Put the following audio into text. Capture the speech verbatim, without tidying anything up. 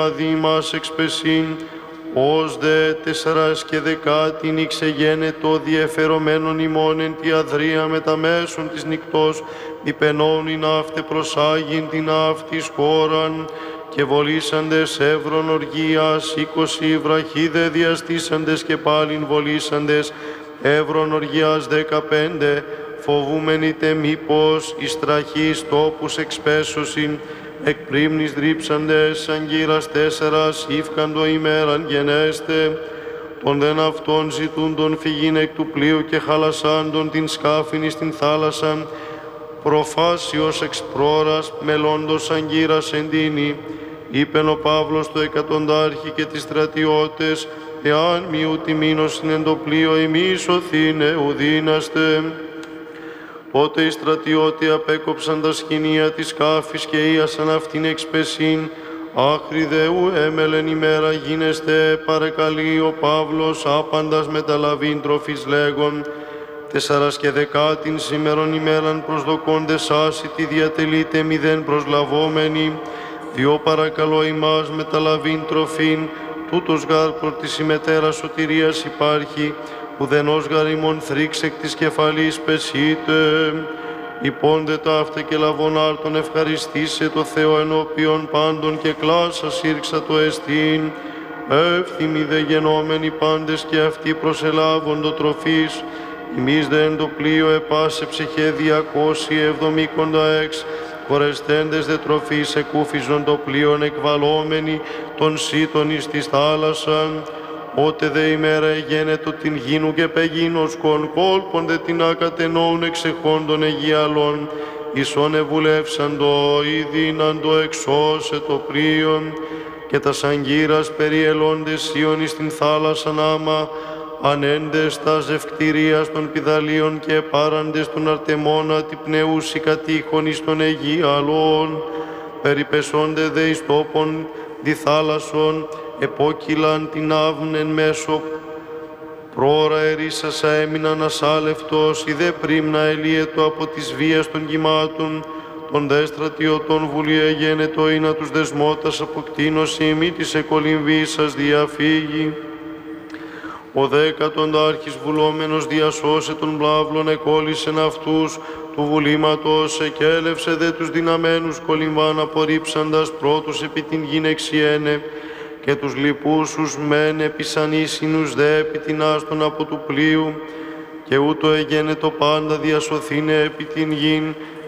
Δήμας εξπεσίν, ως δε τεσσαράς και δεκάτην ηξεγένετο διεφερομένων ημών εν τη αδρία μετά μέσων της νυκτός, διπενώνην αύτε προσάγειν την αυτής χώραν, και βολήσαντες εύρων οργίας, είκοσι βραχίδε διαστήσαντες και πάλιν βολήσαντες, εύρων οργίας δεκαπέντε, φοβούμενοι τε μήπως εις τραχής τόπους εξπέσωσιν, εκ πρίμνης δρύψαντες, αγκύρας τέσσερας, ύφκαντο ημέραν γενέστε, των δεν αυτών ζητούντων φυγήν εκ του πλοίου και χαλασάντων την σκάφην εις την θάλασσαν, προφάσιος εξ πρόρας, μελώντος αγκύρας εντείνη, είπεν ο Παύλος το εκατοντάρχη και τις στρατιώτες, εάν μη ουτιμήνωσιν εν το πλοίο ημείς οθήνε ουδύναστε. Τότε οι στρατιώτοι απέκοψαν τα σχοινία της σκάφης και ίασαν αυτήν εξπεσίν. Άχρη δεού έμελεν ημέρα γίνεστε, παρεκαλεί ο Παύλος άπαντας μεταλαβήν τροφής λέγον. Τεσσαράς και δεκάτην σήμερον ημέραν προσδοκώντες άσυτη διατελείται μηδέν προσλαβόμενοι. Διό παρακαλώ ημάς μεταλαβήν τροφήν, τούτος γάρ προ της ημετέρας σωτηρίας υπάρχει, ουδενός γάρ ημών θρύξ εκ της κεφαλής πεσείτε. Υπόντε τα αυτά και λαβών άρτων ευχαριστήσε το Θεό ενώπιον πάντων και κλάσα σύρξα το εστίν. Εύθυμοι δε γενόμενοι πάντες και αυτοί προσελάβοντο τροφής, ημείς δε εν το πλοίο επάσε ψυχέ διακόσι εβδομήκοντα έξ, χωρεστέντες δε τροφής εκούφιζον το πλοίον εκβαλόμενοι των σύτων εις της θάλασσαν. Ότε δε ημέρα εγένετο την γίνου και πεγίνωσκον, κόλπον δε την ακατενώουν εξεχόντων αιγιαλών, ισόν ευουλεύσαντο ή δύναντο εξώσε το πλοίον, και τα σαγκύρας περιελώντες ίον εις την θάλασσαν άμα, ανέντες τα ζευκτηρίας των πιδαλίων και πάραντες των αρτεμόνα τη πνεούσι κατήχων εις των αιγιαλών, περιπεσόνται δε εις τόπον διθάλασσον, επόκυλαν την άβνεν μέσω πρόωρα ερίσασα έμειναν ασάλευτος, η δε πρίμνα ελίετο από της βίας των κυμάτων, των δε στρατιωτών βουλία γένετο ή να τους δεσμότας αποκτήνωση μη της εκολυμβήσας διαφύγει. Ο δε εκατοντάρχης βουλόμενος διασώσε των πλαύλων εκόλυσεν αυτούς του βουλήματος, εκέλευσε δε τους δυναμένους κολυμβάν απορρίψαντας πρώτους επί την γην εξιένε, και τους λυπούσους μεν επισανήσινους δε επί την άστον από του πλοίου, και ούτω εγένετο πάντα διασωθήνε επί την γην,